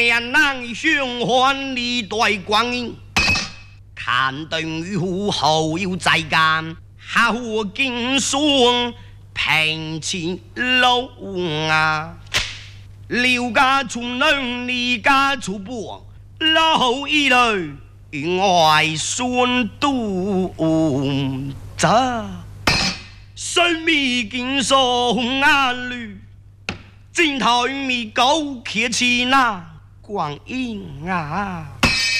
面南循环里对光阴，看等于户后有在干，好经霜平起楼啊，刘家出能，李家出薄，老一辈外孙都这。生命经受暗绿，镜头米高客气那光阴啊！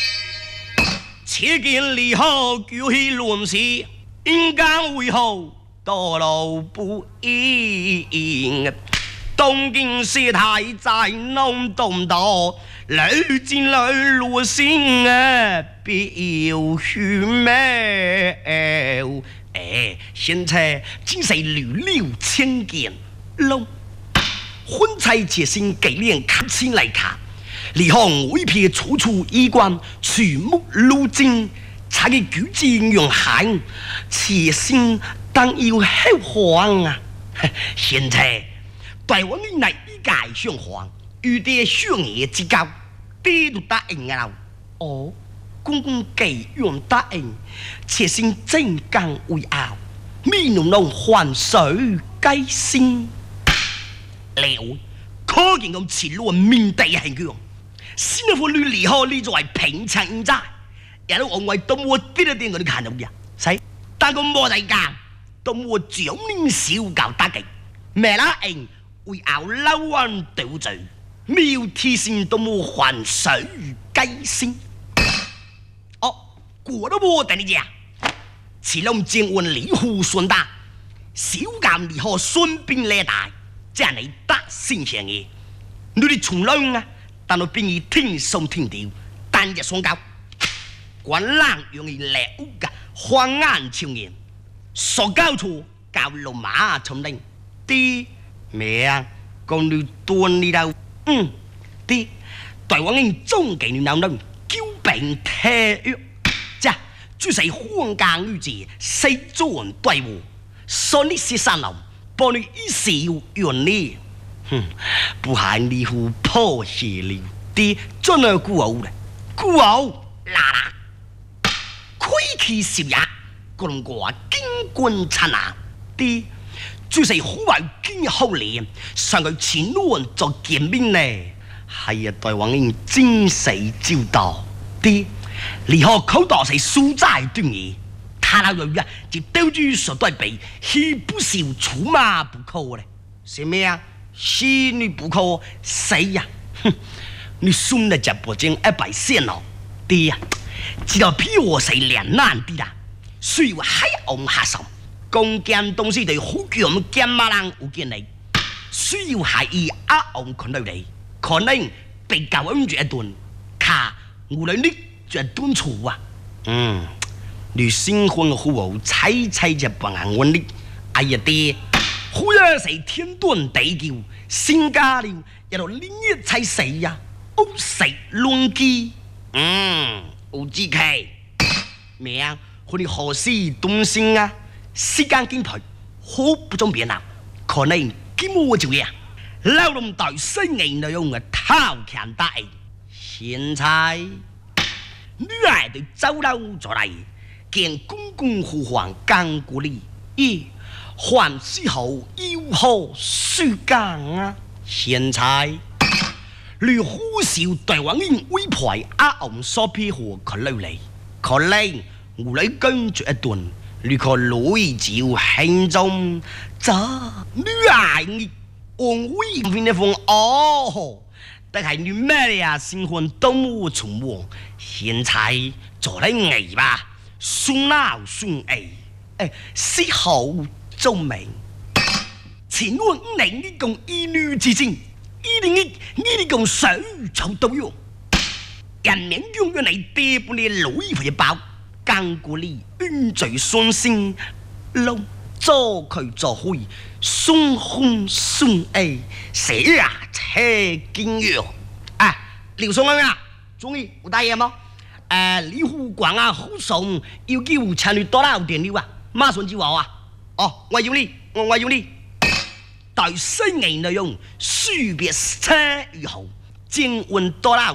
切见离后叫起乱世，应该为后道路不应。东京市太在弄东道，路进来路心啊，必有虚美。现在只是旅流千件喽，婚菜结心给脸看清来看，李红为撇处处衣冠，曲目如金，才给举金用寒，切心当有后皇啊！现在台湾人来一改上皇，遇到上野之高，地都答应了哦。公公给用答应，切心正刚为傲，米浓浓换水该心了。可见咁前路面地係強，先婦女離開呢作為平常仔，也都往外都冇啲一啲我哋看到嘅，使但個冇大家都冇獎勵小教打擊，咩啦人為傲老灣鬥罪，妙提線都冇換水該心。我都冇等你講，此龍正運離戶順達，小監離河順便來大，這係你得先上嘅。你哋從來啊，但我變異天上天調，單日雙交，滾冷容易嚟屋嘅，荒眼超然，所交處教路馬從令，啲咩啊？講你斷你到，啲台灣人總給你鬧鬧，叫病體育。就是荒間女子，四做人對我，說你是善良，幫你一時原理，不係你乎破謝了啲，真係孤傲咧，孤傲啦，虧氣少也，個個經官親啊啲，就是好為經好臉，上佢前路做見面咧，係啊台灣人真實照道啲。離開口袋是蘇債端嘢，他那樣就丟住所對比，豈不是出馬不可咧？是咩啊？是你不可死呀！哼，你送了這部經100線咯，對呀，知道比我是兩難的啦，所以我還往下手，講件東西對好叫我們見馬人有見你，需要係以往看到你，可能被教穩住一頓，卡無論你。絕端處啊，你新婚後猜就幫人揾你，哎呀爹，好呀是天斷地橋，新家了也到另一猜死呀，好食亂機，有志氣，咩啊？佢哋何時動心啊？時間經排，好不中變啊，可能幾冇就嘢，老龍大生意內容嘅偷強大，現在。女兒對走佬咗嚟，見公公父皇幹過你，還是後要何輸幹啊？現在你好少台灣人威牌昂所批貨佢嚟嚟，可能我嚟跟住一頓，你個女照輕中，這女兒你昂威片一封哦。但係你咩呀？新婚都冇從喎，現在做得危吧？算鬧算危，是好聰明。前我5年呢共一女之爭，101呢共手抽到用，人民用咗你爹半你老衣服一包，幹過你冤罪雙星，撈做佢做會，雙空雙 A， 寫啊車經藥啊，廖松安啊，終於有大嘢冇？李虎廣啊，好送，要叫陳女多啦電料啊，馬上就話啊，哦，我要你，我要你，對新年內容，書別車與後，正運多啦。